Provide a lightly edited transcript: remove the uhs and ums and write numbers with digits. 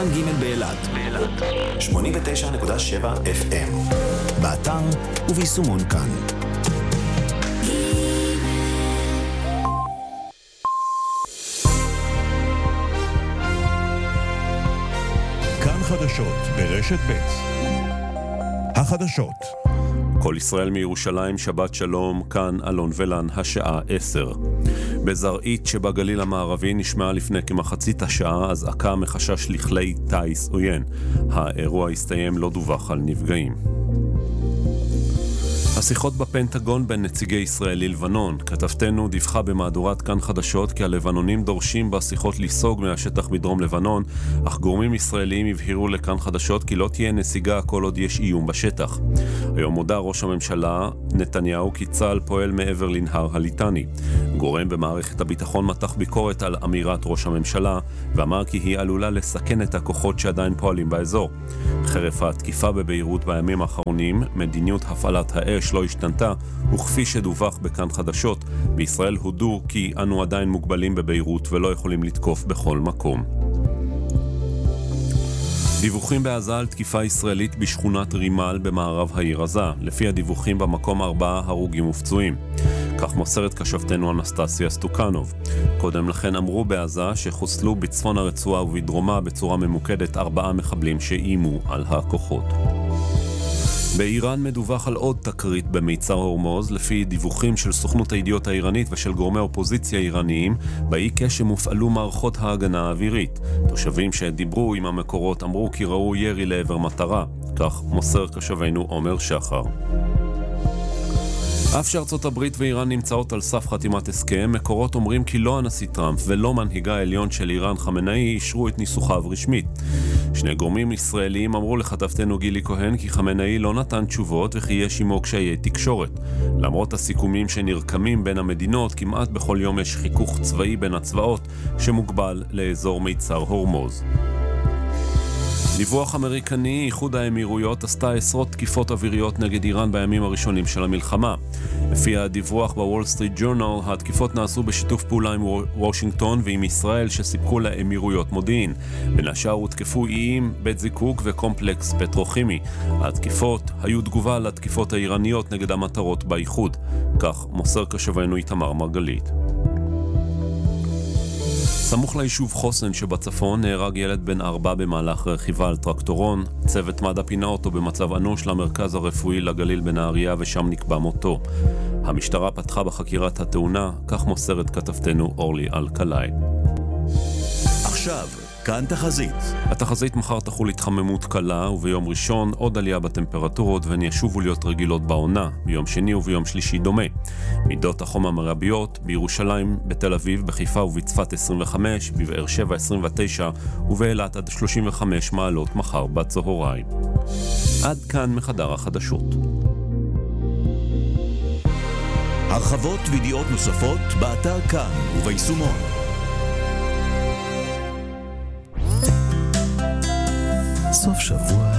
כאן ג' באילת 89.7 FM באתר וביישומון כאן. כאן חדשות ברשת ב'. החדשות. כל ישראל מירושלים, שבת שלום, כאן אלון ולן, השעה 10. בזרעית שבגליל המערבי נשמעה לפני כמחצית השעה אזעקה מחשש לכלי טייס עוין. האירוע הסתיים, לא דווח על נפגעים. השיחות בפנטגון בין נציגי ישראל ללבנון. כתבתנו דיווחה במהדורת כאן חדשות כי הלבנונים דורשים בשיחות לסוג מהשטח בדרום לבנון, אך גורמים ישראליים הבהירו לכאן חדשות כי לא תהיה נסיגה כל עוד יש איום בשטח. היום הודע ראש הממשלה נתניהו כי צה"ל פועל מעבר לנהר הליטני. גורם במערכת הביטחון מתח ביקורת על אמירת ראש הממשלה ואמר כי היא עלולה לסכן את הכוחות שעדיין פועלים באזור. חרף התקיפה בביירות בימים האחרונים, מדיניות הפעלת האש לא השתנתה, וכפי שדווח בכאן חדשות, בישראל הודו כי אנו עדיין מוגבלים בביירות ולא יכולים לתקוף בכל מקום. דיווחים בעזה על תקיפה ישראלית בשכונת רימל במערב העיר עזה. לפי הדיווחים במקום 4 הרוגים ופצועים. כך מוסרת כשבתנו אנסטסיה סטוקנוב. קודם לכן אמרו בעזה שחוסלו בצפון הרצועה ובדרומה בצורה ממוקדת 4 מחבלים שאיימו על הכוחות. באיראן מדווח על עוד תקרית במיצר הורמוז. לפי דיווחים של סוכנות הידיעות האיראנית ושל גורמי אופוזיציה איראניים, באי קשם הופעלו מערכות ההגנה האווירית. תושבים שדיברו עם המקורות אמרו כי ראו ירי לעבר מטרה. כך מוסר כשבנו עומר שחר. אף שארצות הברית ואיראן נמצאות על סף חתימת הסכם, מקורות אומרים כי לא הנשיא טראמפ ולא מנהיגה העליון של איראן חמינאי אישרו את ניסוחיו רשמית. שני גורמים ישראליים אמרו לכתבתנו גילי כהן כי חמינאי לא נתן תשובות וכי יש עמו קשיי תקשורת. למרות הסיכומים שנרקמים בין המדינות, כמעט בכל יום יש חיכוך צבאי בין הצבאות שמוגבל לאזור מיצר הורמוז. דיווח אמריקני, איחוד האמירויות עשתה עשרות תקיפות אוויריות נגד איראן בימים הראשונים של המלחמה. לפי הדיווח בוול סטריט ג'ורנל, התקיפות נעשו בשיתוף פעולה עם וושינגטון ועם ישראל שסיפקו לאמירויות מודיעין. בין השאר הותקפו איים, בית זיקוק וקומפלקס פטרוכימי. התקיפות היו תגובה לתקיפות האיראניות נגד המטרות באיחוד. כך מוסר כשבנו איתמר מרגלית. סמוך ליישוב חוסן שבצפון נהרג ילד בן 4 במהלך רכיבה על טרקטורון. צוות מד"א פינה אותו במצב אנוש למרכז הרפואי לגליל בנהריה ושם נקבע מותו. המשטרה פתחה בחקירת התאונה, כך מוסרת כתבתנו אורלי אלקלעי. עכשיו, כאן תחזית. התחזית מחר תחול התחממות קלה, וביום ראשון עוד עלייה בטמפרטורות והן ישובו להיות רגילות בעונה. ביום שני וביום שלישי דומה. מידות החום המרביות בירושלים, בתל אביב, בחיפה ובצפת 25, בבאר שבע 29 ובאילת עד 35 מעלות מחר בצהריים. עד כאן מחדר החדשות. הרחבות וידיעות נוספות באתר כאן וביישומון. סוף שבוע